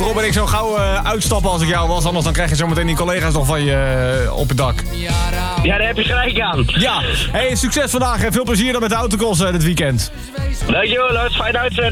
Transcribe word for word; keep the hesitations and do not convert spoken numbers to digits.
Rob en ik zo gauw uh, uitstappen als ik jou was. Anders dan krijg je zometeen die collega's nog van je uh, op het dak. Ja, daar heb je gelijk aan. Ja, hey, succes vandaag en veel plezier dan met de autocross uh, dit weekend. Dankjewel, Lars. Fijn uitzending.